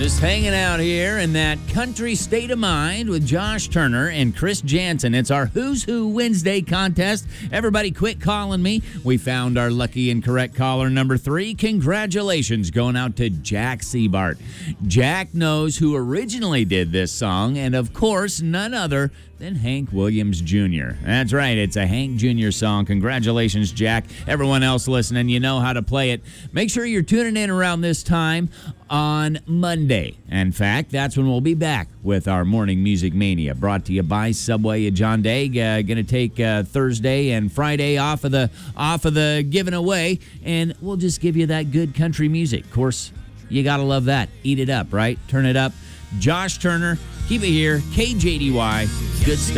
Just hanging out here in that country state of mind with Josh Turner and Chris Jansen. It's our Who's Who Wednesday contest. Everybody quit calling me. We found our lucky and correct caller number 3. Congratulations going out to Jack Seabart. Jack knows who originally did this song, and of course, none other than Hank Williams Jr. That's right, it's a Hank Jr. song. Congratulations, Jack. Everyone else listening, you know how to play it. Make sure you're tuning in around this time on Monday. In fact, that's when we'll be back with our Morning Music Mania, brought to you by Subway at John Day. Going to take Thursday and Friday off of the giving away, and we'll just give you that good country music. Of course, you got to love that. Eat it up, right? Turn it up. Josh Turner, keep it here. KJDY. Good stuff.